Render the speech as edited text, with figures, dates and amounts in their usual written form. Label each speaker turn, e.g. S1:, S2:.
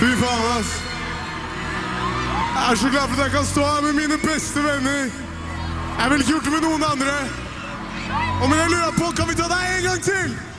S1: Fy faen, ass. Jeg så glad for at jeg kan stå her med mine beste venner. Jeg ville ikke gjort det med noen andre. Og men jeg lurer på, kan vi ta det en gang til?